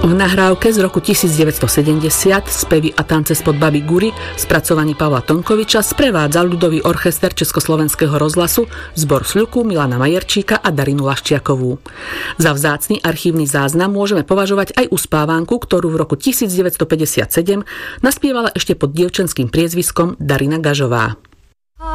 V nahrávke z roku 1970 spevy a tance spod Baby Gury spracovaní Pavla Tonkoviča sprevádzal ľudový orchester Československého rozhlasu zbor Sľuku Milana Majerčíka a Darinu Laščiakovú. Za vzácny archívny záznam môžeme považovať aj uspávanku, ktorú v roku 1957 naspievala ešte pod dievčenským priezviskom Darina Gažová.